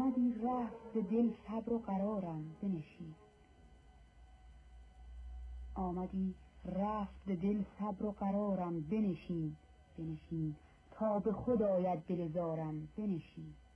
آمدی رفت به دل صبر و قرارم بنشین. آمدی رفت به دل صبر و قرارم بنشین. بنشین تا به خود آید دل زارم بنشین.